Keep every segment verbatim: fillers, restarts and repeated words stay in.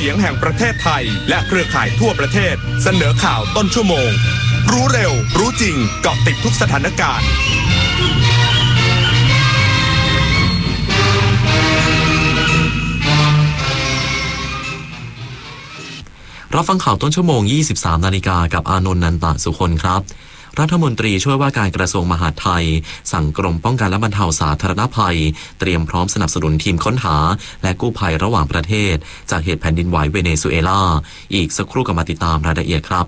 สียงแห่งประเทศไทยและเครือข่ายทั่วประเทศเสนอข่าวต้นชั่วโมงรู้เร็วรู้จริงเกาะติดทุกสถานการณ์รับฟังข่าวต้นชั่วโมง ยี่สิบสาม นาฬิกากับอานนท์ นันตสุคนครับรัฐมนตรีช่วยว่าการกระทรวงมหาดไทยสั่งกรมป้องกันและบรรเทาสาธารณภัยเตรียมพร้อมสนับสนุนทีมค้นหาและกู้ภัยระหว่างประเทศจากเหตุแผ่นดินไหวเวเนซุเอลาอีกสักครู่ก็มาติดตามรายละเอียดครับ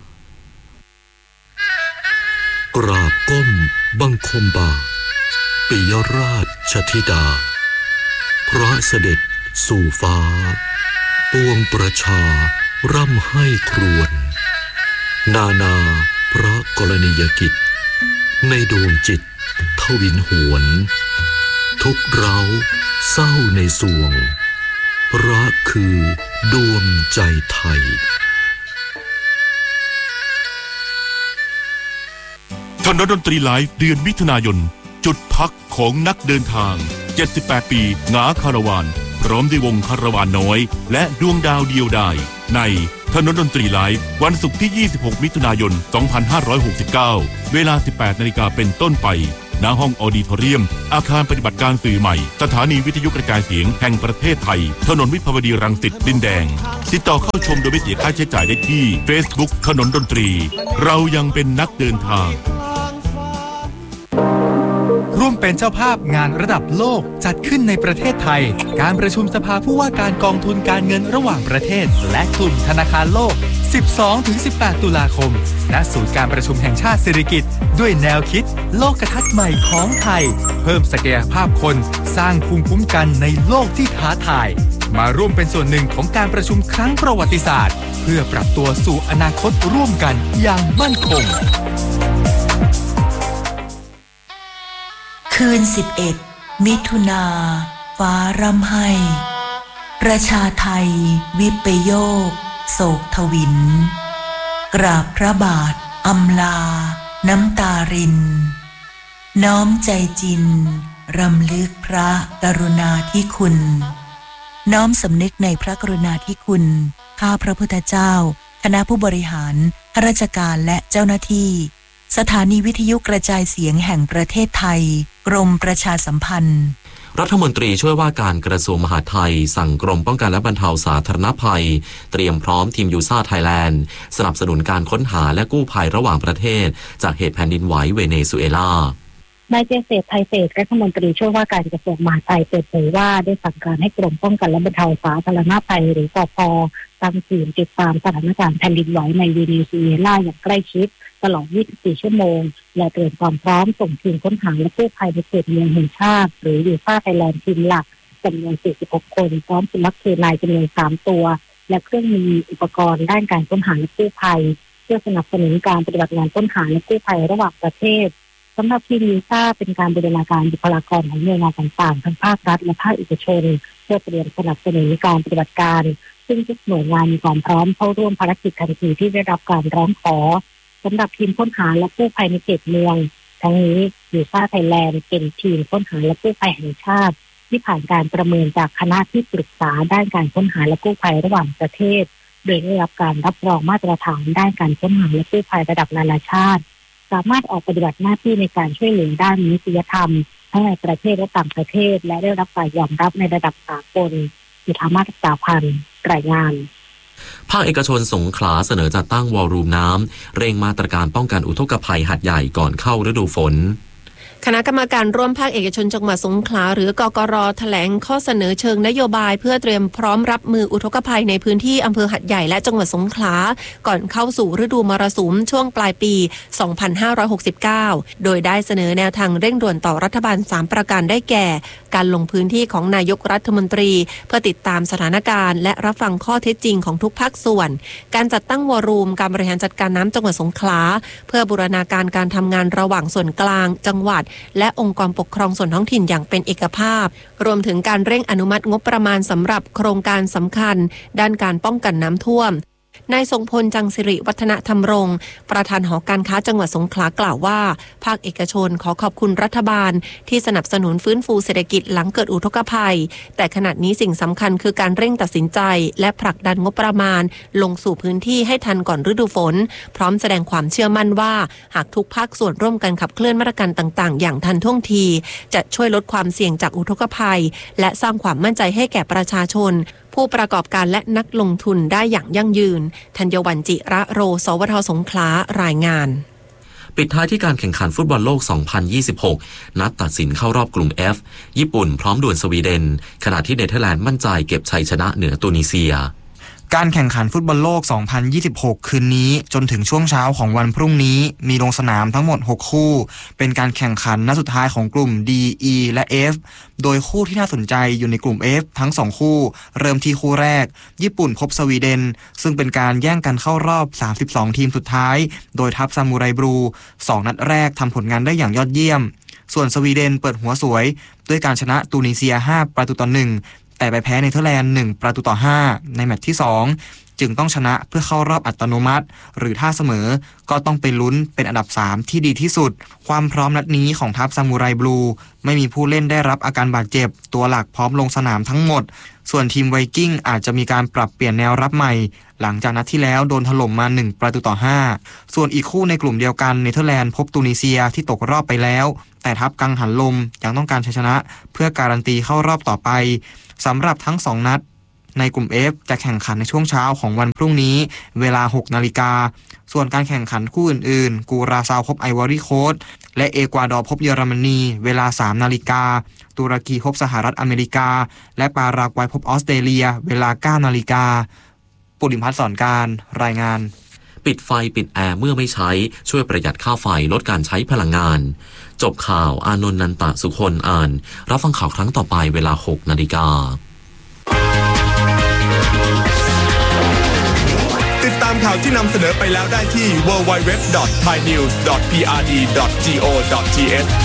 กราบก้มบังคมบาทปิยราชธิดาพระเสด็จสู่ฟ้าปวงประชาร่ำให้ครวญนานาพระกรณียกิจในดวงจิตทวินหวนทุกเร้าเศร้าในสวงพระคือดวงใจไทยถนนดนตรีไลฟ์เดือนมิถุนายนจุดพักของนักเดินทางเจ็ดสิบแปดปีหงาคาราวานพร้อมด้วยวงคาราวานน้อยและดวงดาวเดียวดายในถนนดนตรีไลฟ์วันศุกร์ที่ยี่สิบหกมิถุนายนสองพันห้าร้อยหกสิบเก้าเวลา สิบแปดนาฬิกาเป็นต้นไปณห้องออดิทอเรียมอาคารปฏิบัติการสื่อใหม่สถานีวิทยุกระจายเสียงแห่งประเทศไทยถนนวิภาวดีรังสิตดินแดงติดต่อเข้าชมโดยไม่เสียค่าใช้จ่ายได้ที่ Facebook ถนนดนตรีเรายังเป็นนักเดินทางร่วมเป็นเจ้าภาพงานระดับโลกจัดขึ้นในประเทศไทยการประชุมสภาผู้ว่าการกองทุนการเงินระหว่างประเทศและกลุ่มธนาคารโลก สิบสองถึงสิบแปด ตุลาคมณศูนย์การประชุมแห่งชาติสิริกิติ์ด้วยแนวคิดโลกทัศน์ใหม่ของไทยเพิ่มศักยภาพคนสร้างภูมิคุ้มกันในโลกที่ท้าทายมาร่วมเป็นส่วนหนึ่งของการประชุมครั้งประวัติศาสตร์เพื่อปรับตัวสู่อนาคตร่วมกันอย่างมั่นคงคืนสิบเอ็ดมิถุนาฟ้าร่ำไห้ประชาไทยวิปโยคโศกทวินกราบพระบาทอำลาน้ำตารินน้อมใจจินรำลึกพระกรุณาธิคุณน้อมสำนึกในพระกรุณาธิคุณข้าพระพุทธเจ้าคณะผู้บริหารข้าราชการและเจ้าหน้าที่สถานีวิทยุกระจายเสียงแห่งประเทศไทยกรมประชาสัมพันธ์รัฐมนตรีช่วยว่าการกระทรวงมหาดไทยสั่งกรมป้องกันและบรรเทาสาธารณภัยเตรียมพร้อมทีมยูซ่าไทยแลนด์สนับสนุนการค้นหาและกู้ภัยระหว่างประเทศจากเหตุแผ่นดินไหวเวเนซุเอลานายเจษฎร์ไทยเศรษฐ์รัฐมนตรีช่วยว่าการกระทรวงมหาดไทยเปิดเผยว่าได้สั่งการให้กรมป้องกันและบรรเทาสาธารณภัยหรือปภ.ตั้งทีมติดตามสถานการณ์แผ่นดินไหวในเวเนซุเอลาอย่างใกล้ชิดตลอดยี่สิบสี่ชั่วโมงและเตรียมความพร้อมส่งทีมค้นหาและกู้ภัยในเขตเมืองแห่งชาติหรือยูซ่าไทยแลนด์ทีมหลักจำนวนสี่สิบหกคนพร้อมสุนัขเคนายจำนวนสามตัวและเครื่องมืออุปกรณ์ด้านการค้นหาและกู้ภัยเพื่อสนับสนุนการปฏิบัติงานค้นหาและกู้ภัยระหว่างประเทศสำหรับทีมยูซ่าเป็นการบูรณาการบุคลากรของหน่วยงานต่างๆทั้งภาครัฐและภาคเอกชนเพื่อเตรียมสนับสนุนการปฏิบัติการซึ่งทุกหน่วยงานมีความพร้อมเข้าร่วมภารกิจทันทีที่ได้รับการร้องขอสำหรับทีมค้นหาและกู้ภัยในเขตเมืองทั้งนี้ยูซ่าไทยแลนด์เป็นทีมค้นหาและกู้ภัยแห่งชาติที่ผ่านการประเมินจากคณะที่ปรึกษาด้านการค้นหาและกู้ภัยระหว่างประเทศโดยได้รับการรับรองมาตรฐานด้านการค้นหาและกู้ภัยระดับนานาชาติสามารถออกปฏิบัติหน้าที่ในการช่วยเหลือด้านมนุษยธรรมทั้งในประเทศและต่างประเทศและได้รับการยอมรับในระดับสากลจุฬามาตรฐานพันธ์รายงานภาคเอกชนสงขลาเสนอจัดตั้งวอลลุ่มน้ำเร่งมาตรการป้องกันอุทกภัยหาดใหญ่ก่อนเข้าฤดูฝนคณะกรรมการร่วมภาคเอกชนจังหวัดสงขลาหรือกกร.แถลงข้อเสนอเชิงนโยบายเพื่อเตรียมพร้อมรับมืออุทกภัยในพื้นที่อำเภอหาดใหญ่และจังหวัดสงขลาก่อนเข้าสู่ฤดูมรสุมช่วงปลายปีสองพันห้าร้อยหกสิบเก้าโดยได้เสนอแนวทางเร่งด่วนต่อรัฐบาลสามประการได้แก่การลงพื้นที่ของนายกรัฐมนตรีเพื่อติดตามสถานการณ์และรับฟังข้อเท็จจริงของทุกภาคส่วนการจัดตั้งวอลุ่มการบริหารจัดการน้ำจังหวัดสงขลาเพื่อบูรณาการการทำงานระหว่างส่วนกลางจังหวัดและองค์กรปกครองส่วนท้องถิ่นอย่างเป็นเอกภาพรวมถึงการเร่งอนุมัติงบประมาณสำหรับโครงการสำคัญด้านการป้องกันน้ำท่วมนายทรงพลจังสิริวัฒนธรรมรงค์ประธานหอการค้าจังหวัดสงขลากล่าวว่าภาคเอกชนขอขอบคุณรัฐบาลที่สนับสนุนฟื้นฟูเศรษฐกิจหลังเกิดอุทกภัยแต่ขณะนี้สิ่งสำคัญคือการเร่งตัดสินใจและผลักดันงบประมาณลงสู่พื้นที่ให้ทันก่อนฤดูฝนพร้อมแสดงความเชื่อมั่นว่าหากทุกภาคส่วนร่วมกันขับเคลื่อนมาตรการต่างๆอย่างทันท่วงทีจะช่วยลดความเสี่ยงจากอุทกภัยและสร้างความมั่นใจให้แก่ประชาชนผู้ประกอบการและนักลงทุนได้อย่างยั่งยืนธัญวรรณจิระโรสวทสงขลารายงานปิดท้ายที่การแข่งขันฟุตบอลโลก สองพันยี่สิบหก นัดตัดสินเข้ารอบกลุ่ม F ญี่ปุ่นพร้อมด่วนสวีเดนขณะที่เนเธอร์แลนด์มั่นใจเก็บชัยชนะเหนือตุนิเซียการแข่งขันฟุตบอลโลก สองพันยี่สิบหก คืนนี้จนถึงช่วงเช้าของวันพรุ่งนี้มีลงสนามทั้งหมดหกคู่เป็นการแข่งขันนัดสุดท้ายของกลุ่ม D E และ F โดยคู่ที่น่าสนใจอยู่ในกลุ่ม F ทั้งสองคู่เริ่มที่คู่แรกญี่ปุ่นพบสวีเดนซึ่งเป็นการแย่งกันเข้ารอบสามสิบสองทีมสุดท้ายโดยทัพซามูไรบลูสองนัดแรกทำผลงานได้อย่างยอดเยี่ยมส่วนสวีเดนเปิดหัวสวยด้วยการชนะตูนิเซียห้าประตูต่อหนึ่งแต่ไปแพ้เนเธอร์แลนด์หนึ่งประตูต่อห้าในแมตช์ที่สองจึงต้องชนะเพื่อเข้ารอบอัตโนมัติหรือถ้าเสมอก็ต้องไปลุ้นเป็นอันดับสามที่ดีที่สุดความพร้อมนัดนี้ของทัพซามูไรบลูไม่มีผู้เล่นได้รับอาการบาดเจ็บตัวหลักพร้อมลงสนามทั้งหมดส่วนทีมไวกิ้งอาจจะมีการปรับเปลี่ยนแนวรับใหม่หลังจากนัดที่แล้วโดนถล่มมาหนึ่งประตูต่อห้าส่วนอีกคู่ในกลุ่มเดียวกันเนเธอร์แลนด์พบตูนิเซียที่ตกรอบไปแล้วแต่ทัพกังหันลมยังต้องการชัยชนะเพื่อการันตีเข้ารอบต่อไปสำหรับทั้งสองนัดในกลุ่ม F จะแข่งขันในช่วงเช้าของวันพรุ่งนี้เวลา หกนาฬิกาส่วนการแข่งขันคู่อื่นๆกูราซาวพบไอวอรี่โคสต์และเอกวาดอร์พบเยอรมนีเวลา สามนาฬิกาตุรกีพบสหรัฐอเมริกาและปารากวัยพบออสเตรเลียเวลา เก้านาฬิกาปุริพัฒน์สอนการรายงานปิดไฟปิดแอร์เมื่อไม่ใช้ช่วยประหยัดค่าไฟลดการใช้พลังงานจบข่าวอานนท์นันตะสุคนอ่านรับฟังข่าวครั้งต่อไปเวลา หกนาฬิกาติดตามข่าวที่นำเสนอไปแล้วได้ที่ ดับเบิลยู ดับเบิลยู ดับเบิลยู ดอท ไทยนิวส์ ดอท พี อาร์ ดี ดอท จี โอ ดอท ที เอช